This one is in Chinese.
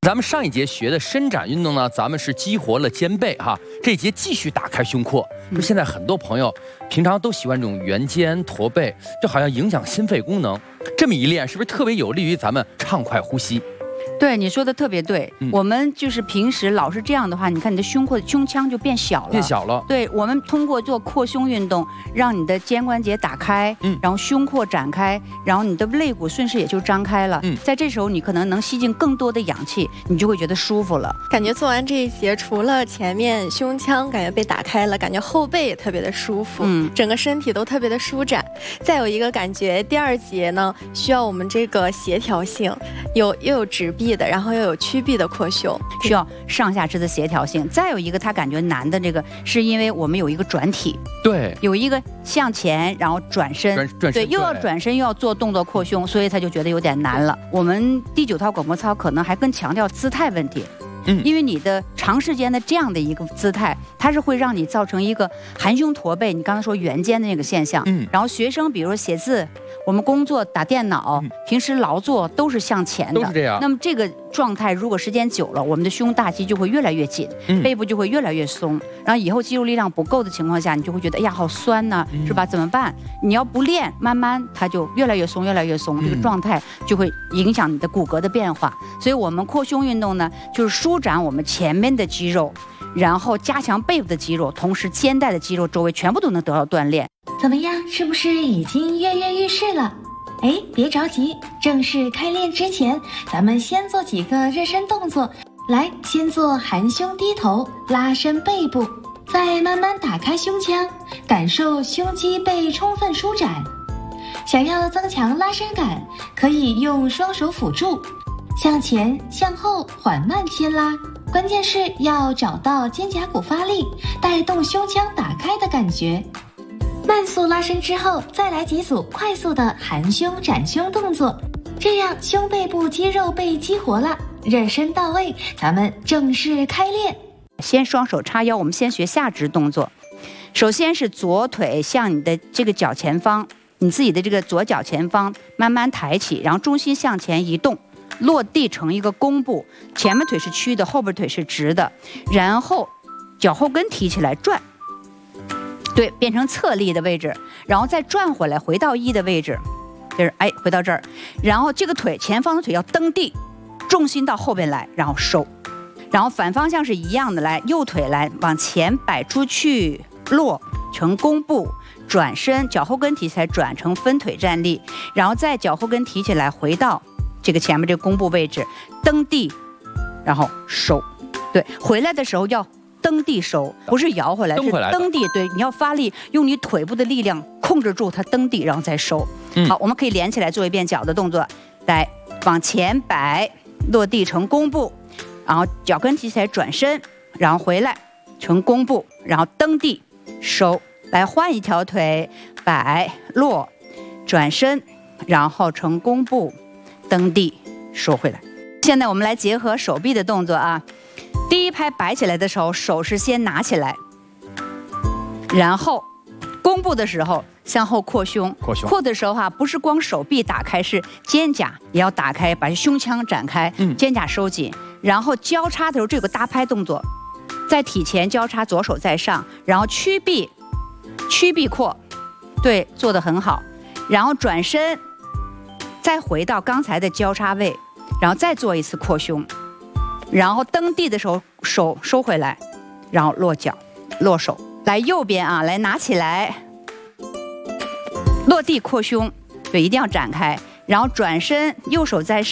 咱们上一节学的伸展运动呢，咱们是激活了肩背哈，这一节继续打开胸廓。说现在很多朋友平常都喜欢这种圆肩驼背，就好像影响心肺功能。这么一练，是不是特别有利于咱们畅快呼吸？ 对，你说的特别对。我们就是平时老是这样的话，你看你的胸腔就变小了。 变小了。 对，我们通过做扩胸运动，让你的肩关节打开，然后胸廓展开，然后你的肋骨顺势也就张开了。在这时候你可能能吸进更多的氧气，你就会觉得舒服了。 感觉做完这一节，除了前面胸腔感觉被打开了，感觉后背也特别的舒服，整个身体都特别的舒展。再有一个感觉，第二节呢需要我们这个协调性，又有直臂的，然后又有曲臂的扩胸， 需要上下肢的协调性。再有一个他感觉难的这个，是因为我们有一个转体， 对， 有一个向前然后转身，对，又要转身又要做动作扩胸，所以他就觉得有点难了。我们第9套广播操可能还更强调姿态问题。因为你的长时间的这样的一个姿态，它是会让你造成一个含胸驼背，你刚才说圆肩的那个现象。然后学生比如说写字，我们工作打电脑，平时劳作都是向前的， 都是这样。那么这个状态如果时间久了，我们的胸大肌就会越来越紧，背部就会越来越松，然后以后肌肉力量不够的情况下，你就会觉得哎呀好酸呐，是吧？怎么办？你要不练，慢慢它就越来越松，越来越松，这个状态就会影响你的骨骼的变化。所以我们扩胸运动呢，就是舒展我们前面的肌肉，然后加强背部的肌肉，同时肩带的肌肉周围全部都能得到锻炼。 怎么样？是不是已经跃跃欲试了？哎，别着急，正式开练之前，咱们先做几个热身动作。来，先做含胸低头，拉伸背部，再慢慢打开胸腔，感受胸肌被充分舒展。想要增强拉伸感，可以用双手辅助，向前向后缓慢牵拉，关键是要找到肩胛骨发力，带动胸腔打开的感觉。慢速拉伸之后，再来几组快速的含胸展胸动作，这样胸背部肌肉被激活了，热身到位，咱们正式开练。 先双手叉腰，我们先学下肢动作。首先是左腿向你的这个脚前方，你自己的这个左脚前方慢慢抬起，然后重心向前移动，落地成一个弓步，前面腿是曲的，后边腿是直的，然后脚后跟提起来转，对，变成侧立的位置，然后再转回来，回到1的位置，就是回到这儿，然后这个腿前方的腿要蹬地，重心到后边来，然后收，然后反方向是一样的，来右腿来往前摆出去，落成弓步，转身脚后跟提起来转成分腿站立，然后再脚后跟提起来回到这个前面这个弓步位置，蹬地，然后收，对，回来的时候要蹬地收，不是摇回来，是蹬地。对，你要发力，用你腿部的力量控制住它蹬地，然后再收。好，我们可以连起来做一遍脚的动作，来往前摆，落地成弓步，然后脚跟提起来转身，然后回来成弓步，然后蹬地收。来换一条腿，摆落转身，然后成弓步，蹬地收回来。现在我们来结合手臂的动作啊。第一拍摆起来的时候，手是先拿起来，然后弓步的时候向后扩胸。扩的时候不是光手臂打开，是肩胛也要打开，把胸腔展开，肩胛收紧。然后交叉的时候，这有个搭拍动作，在体前交叉，左手在上，然后曲臂扩，对，做得很好。然后转身，再回到刚才的交叉位，然后再做一次扩胸。然后蹬地的时候，手收回来，然后落脚，落手。来右边啊，来拿起来，落地扩胸，对，一定要展开。然后转身，右手在上。